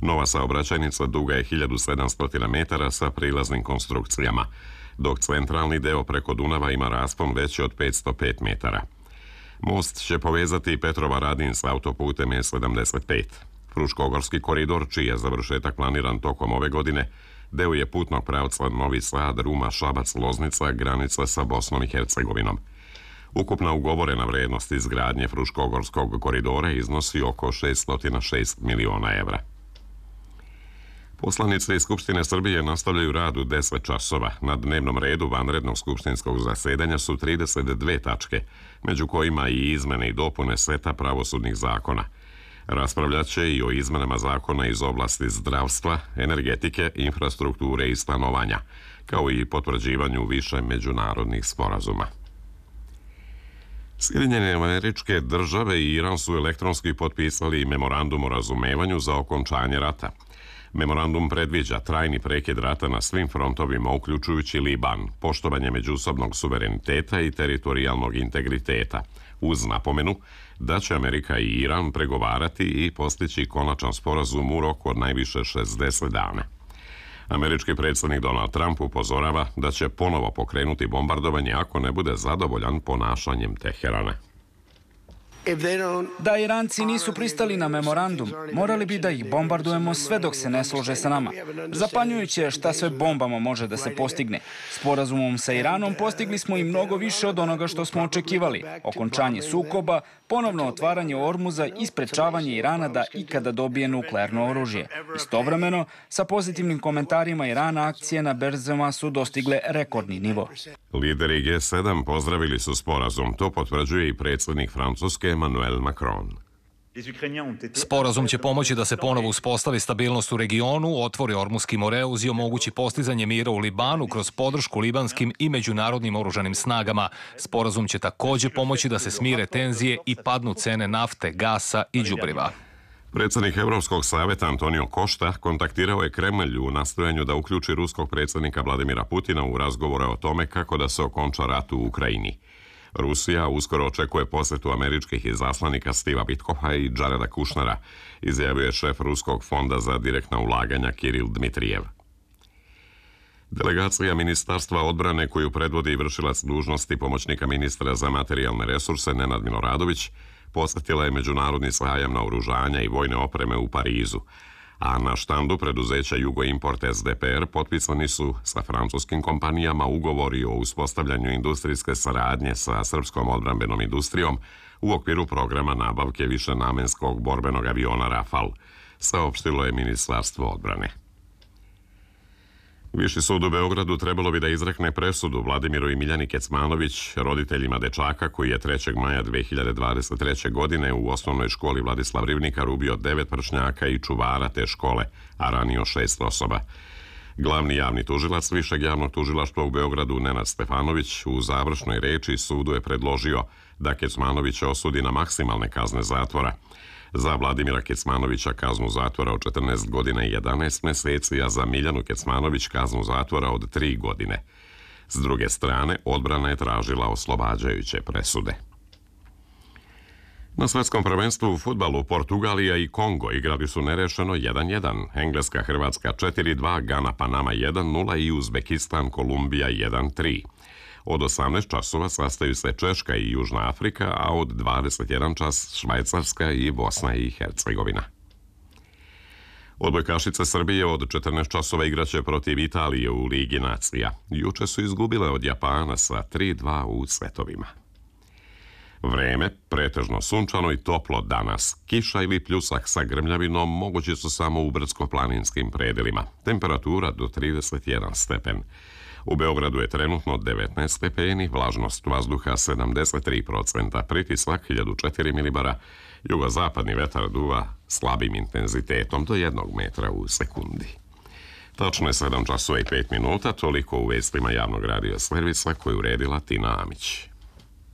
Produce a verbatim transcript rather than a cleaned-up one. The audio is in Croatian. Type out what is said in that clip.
Nova saobraćajnica duga je hiljadu sedamsto metara sa prilaznim konstrukcijama, dok centralni deo preko Dunava ima raspon veći od petsto pet metara. Most će povezati Petrovaradin s autoputem E sedamdeset pet. Fruškogorski koridor, čiji je završetak planiran tokom ove godine, deo je putnog pravca Novi Sad, Ruma, Šabac, Loznica, granica sa Bosnom i Hercegovinom. Ukupna ugovorena vrednost izgradnje Fruškogorskog koridora iznosi oko šeststo šest miliona evra. Poslanice iz Skupštine Srbije nastavljaju rad u deset časova. Na dnevnom redu vanrednog skupštinskog zasedanja su trideset dve tačke, među kojima i izmene i dopune seta pravosudnih zakona. Raspravljat će i o izmenama zakona iz oblasti zdravstva, energetike, infrastrukture i stanovanja, kao i potvrđivanju više međunarodnih sporazuma. Sjedinjene Američke Države i Iran su elektronski potpisali memorandum o razumevanju za okončanje rata. Memorandum predviđa trajni prekid rata na svim frontovima, uključujući Liban, poštovanje međusobnog suvereniteta i teritorijalnog integriteta, uz napomenu da će Amerika i Iran pregovarati i postići konačan sporazum u roku od najviše šezdeset dana. Američki predsjednik Donald Trump upozorava da će ponovo pokrenuti bombardovanje ako ne bude zadovoljan ponašanjem Teherana. Da Iranci nisu pristali na memorandum, morali bi da ih bombardujemo sve dok se ne slože sa nama. Zapanjujuće je šta sve bombama može da se postigne. Sporazumom sa Iranom postigli smo i mnogo više od onoga što smo očekivali. Okončanje sukoba, ponovno otvaranje Ormuza i sprečavanje Irana da ikada dobije nuklearno oružje. Istovremeno, sa pozitivnim komentarima Irana, akcije na berzama su dostigle rekordni nivo. Lideri G sedam pozdravili su sporazum. To potvrđuje i predsjednik Francuske Emmanuel Macron. Sporazum će pomoći da se ponovo uspostavi stabilnost u regionu, otvori Ormuski moreuz i omogući postizanje mira u Libanu kroz podršku libanskim i međunarodnim oružanim snagama. Sporazum će također pomoći da se smire tenzije i padnu cene nafte, gasa i đubriva. Predsjednik Europskog savjeta Antonio Costa kontaktirao je Kremlj u nastojanju da uključi ruskog predsjednika Vladimira Putina u razgovore o tome kako da se okonča rat u Ukrajini. Rusija uskoro očekuje posjetu američkih izaslanika Steva Witkoffa i Jareda Kushnera, izjavio je šef Ruskog fonda za direktna ulaganja Kiril Dmitrijev. Delegacija Ministarstva odbrane koju predvodi vršilac dužnosti pomoćnika ministra za materijalne resurse Nenad Miloradović posjetila je međunarodni sajam naoružanja i vojne opreme u Parizu, a na štandu preduzeća Jugoimport S D P R potpisani su sa francuskim kompanijama ugovori o uspostavljanju industrijske saradnje sa srpskom odbrambenom industrijom u okviru programa nabavke višenamenskog borbenog aviona Rafale, saopštilo je Ministarstvo odbrane. Viši sud u Beogradu trebalo bi da izrekne presudu Vladimiru i Miljani Kecmanović, roditeljima dečaka koji je trećeg maja dve hiljade dvadeset treće. godine u osnovnoj školi Vladislav Rivnikar ubio devet vršnjaka i čuvara te škole, a ranio šest osoba. Glavni javni tužilac Višeg javnog tužilaštva u Beogradu Nenad Stefanović u završnoj reči sudu je predložio da Kecmanovića osudi na maksimalne kazne zatvora. Za Vladimira Kecmanovića kaznu zatvora od četrnaest godina i jedanaest meseci, a za Miljanu Kecmanović kaznu zatvora od tri godine. S druge strane, odbrana je tražila oslobađajuće presude. Na svetskom prvenstvu u fudbalu Portugalija i Kongo igrali su nerešeno jedan jedan, Engleska Hrvatska četiri dva, Gana Panama jedan nula i Uzbekistan Kolumbija jedan tri. Od osamnaest časova sastaju se Češka i Južna Afrika, a od dvadeset jedan čas Švajcarska i Bosna i Hercegovina. Odbojkašice Srbije od četrnaest časova igraće protiv Italije u Ligi nacija. Juče su izgubile od Japana sa tri dva u setovima. Vreme, pretežno sunčano i toplo danas. Kiša ili pljusak sa grmljavinom mogući su samo u brdsko-planinskim predelima. Temperatura do trideset jedan stepen. U Beogradu je trenutno devetnaest stepeni, vlažnost vazduha sedamdeset tri posto, pritisak hiljadu četiri milibara, jugozapadni vetar duva slabim intenzitetom do jednog metra u sekundi. Tačno je sedam časova i pet minuta, toliko u vestima javnog radio servisa koju uredila Tina Amić.